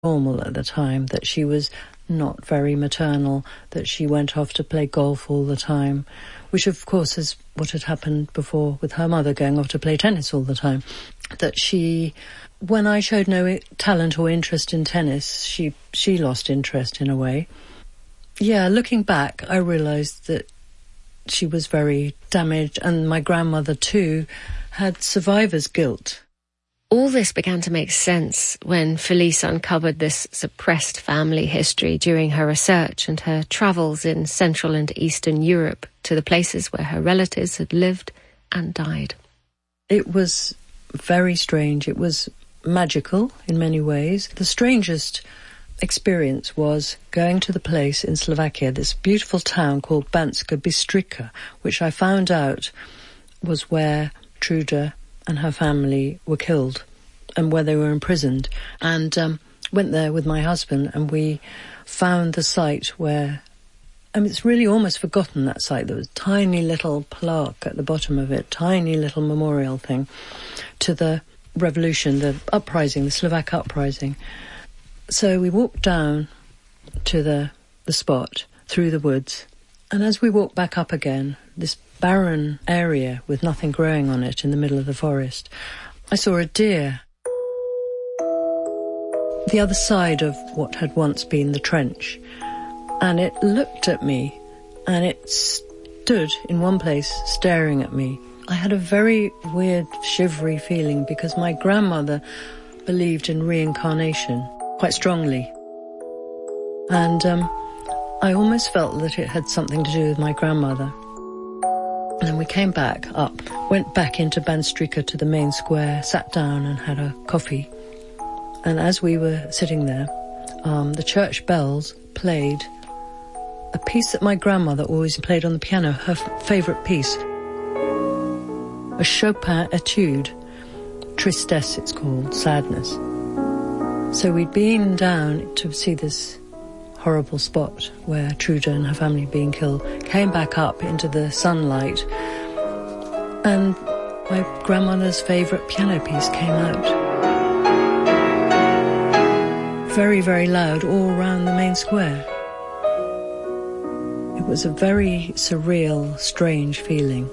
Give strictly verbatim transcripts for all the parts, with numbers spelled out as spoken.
normal at the time, that she was not very maternal, that she went off to play golf all the time, which of course is what had happened before with her mother going off to play tennis all the time. That she, when I showed no talent or interest in tennis, she, she lost interest in a way. Yeah, looking back, I realised that she was very damaged, and my grandmother too had survivor's guilt. All this began to make sense when Felice uncovered this suppressed family history during her research and her travels in Central and Eastern Europe to the places where her relatives had lived and died. It was very strange. It was magical in many ways. The strangest experience was going to the place in Slovakia, this beautiful town called Banská Bystrica, which I found out was where Truda and her family were killed and where they were imprisoned. And um, went there with my husband, and we found the site where, I mean, it's really almost forgotten, that site. There was a tiny little plaque at the bottom of it, tiny little memorial thing to the revolution, the uprising, the Slovak uprising. So we walked down to the, the spot through the woods, and as we walked back up again, this barren area with nothing growing on it in the middle of the forest, I saw a deer. The other side of what had once been the trench. And it looked at me, and it stood in one place staring at me. I had a very weird, shivery feeling because my grandmother believed in reincarnation quite strongly. And um, I almost felt that it had something to do with my grandmother. And then we came back up, went back into Bystrica to the main square, sat down and had a coffee. And as we were sitting there, um, the church bells played a piece that my grandmother always played on the piano, her f- favourite piece. A Chopin etude, Tristesse it's called, sadness. So we'd been down to see this horrible spot where Truda and her family had been killed, came back up into the sunlight, and my grandmother's favourite piano piece came out. Very, very loud all around the main square. It was a very surreal, strange feeling.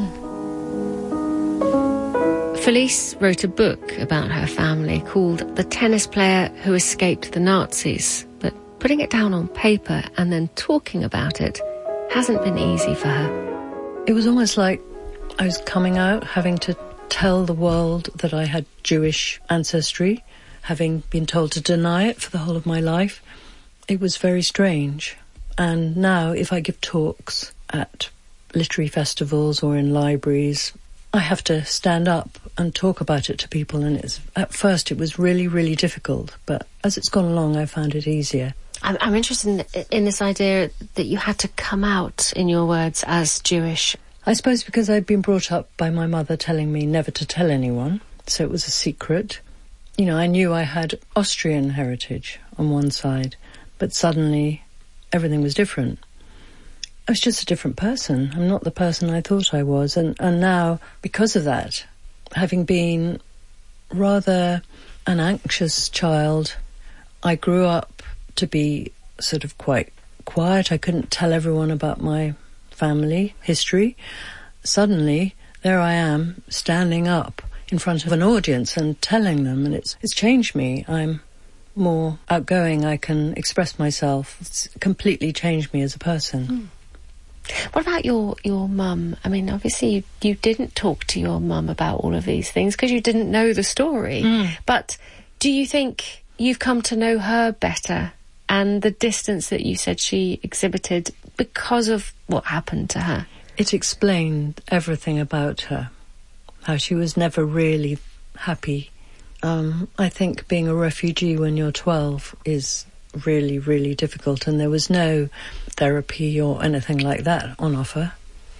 Felice wrote a book about her family called The Tennis Player Who Escaped the Nazis, but putting it down on paper and then talking about it hasn't been easy for her. It was almost like I was coming out, having to tell the world that I had Jewish ancestry, having been told to deny it for the whole of my life. It was very strange. And now, if I give talks at literary festivals or in libraries, I have to stand up and talk about it to people. And it's, at first it was really, really difficult. But as it's gone along, I found it easier. I'm, I'm interested in, in this idea that you had to come out, in your words, as Jewish. I suppose because I'd been brought up by my mother telling me never to tell anyone. So it was a secret. You know, I knew I had Austrian heritage on one side, but suddenly everything was different. I was just a different person. I'm not the person I thought I was. And, and now, because of that, having been rather an anxious child, I grew up to be sort of quite quiet. I couldn't tell everyone about my family history. Suddenly, there I am, standing up in front of an audience and telling them, and it's it's changed me. I'm more outgoing. I can express myself. It's completely changed me as a person. Mm. What about your your mum? I mean, obviously you, you didn't talk to your mum about all of these things because you didn't know the story. Mm. But do you think you've come to know her better and the distance that you said she exhibited because of what happened to her? It explained everything about her. How she was never really happy. Um, I think being a refugee when you're twelve is really, really difficult, and there was no therapy or anything like that on offer.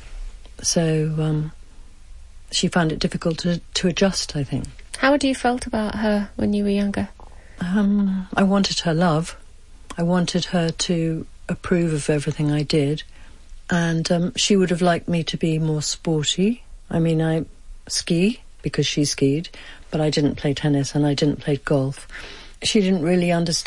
So um, she found it difficult to, to adjust, I think. How had you felt about her when you were younger? Um, I wanted her love. I wanted her to approve of everything I did, and um, she would have liked me to be more sporty. I mean, I ski because she skied, but I didn't play tennis and I didn't play golf. she didn't really understand